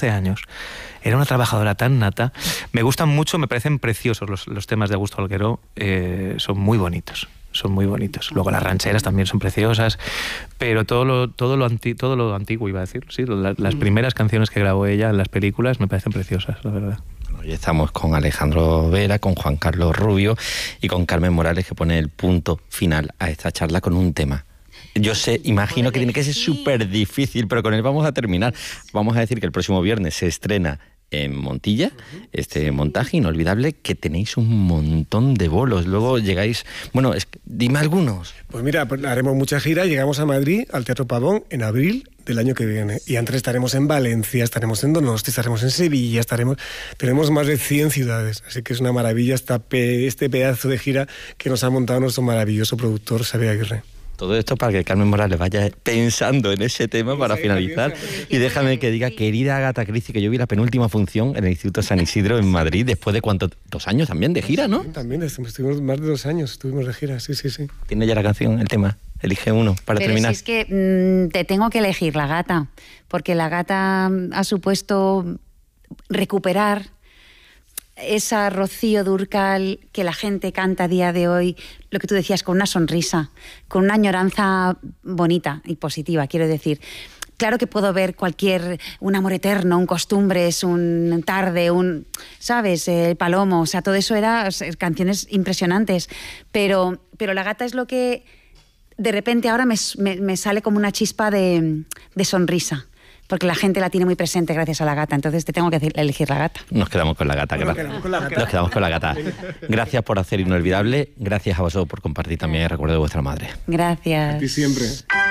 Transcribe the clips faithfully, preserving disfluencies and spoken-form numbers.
doce años. Era una trabajadora tan nata. Me gustan mucho, me parecen preciosos los, los temas de Augusto Algueró, eh, son muy bonitos. Son muy bonitos. Luego las rancheras también son preciosas, pero todo lo, todo lo, anti, todo lo antiguo, iba a decir, sí, la, las primeras canciones que grabó ella en las películas me parecen preciosas, la verdad. Hoy estamos con Alejandro Vera, con Juan Carlos Rubio y con Carmen Morales, que pone el punto final a esta charla con un tema. Yo sé, imagino que tiene que ser súper difícil, pero con él vamos a terminar. Vamos a decir que el próximo viernes se estrena en Montilla, este montaje inolvidable, que tenéis un montón de bolos. Luego llegáis... Bueno, es, dime algunos. Pues mira, haremos mucha gira. Llegamos a Madrid, al Teatro Pavón, en abril del año que viene. Y antes estaremos en Valencia, estaremos en Donosti, estaremos en Sevilla, estaremos... Tenemos más de cien ciudades. Así que es una maravilla esta pe, este pedazo de gira que nos ha montado nuestro maravilloso productor, Xavier Aguirre. Todo esto para que Carmen Morales vaya pensando en ese tema para finalizar. Y déjame que diga, querida Agatha Christie, que yo vi la penúltima función en el Instituto San Isidro en Madrid, después de cuántos, dos años también de gira, ¿no? También, estuvimos más de dos años, estuvimos de gira, sí, sí, sí. ¿Tiene ya la canción, el tema? Elige uno para Pero terminar. Si es que mmm, te tengo que elegir La Gata, porque La Gata ha supuesto recuperar esa Rocío Dúrcal que la gente canta a día de hoy, lo que tú decías, con una sonrisa, con una añoranza bonita y positiva, quiero decir. Claro que puedo ver cualquier, un amor eterno, un costumbres, un tarde, un, ¿sabes? El Palomo, o sea, todo eso era canciones impresionantes, pero, pero La Gata es lo que de repente ahora me, me, me sale como una chispa de, de sonrisa. Porque la gente la tiene muy presente gracias a La Gata. Entonces te tengo que elegir La Gata. Nos quedamos con La Gata. Nos quedamos con La Gata. Nos quedamos con La Gata. Gracias por hacer inolvidable. Gracias a vosotros por compartir también el recuerdo de vuestra madre. Gracias. A ti siempre.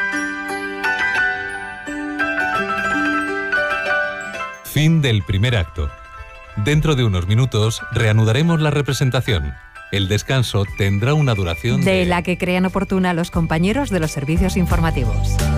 Fin del primer acto. Dentro de unos minutos reanudaremos la representación. El descanso tendrá una duración de... de la que crean oportuna los compañeros de los servicios informativos.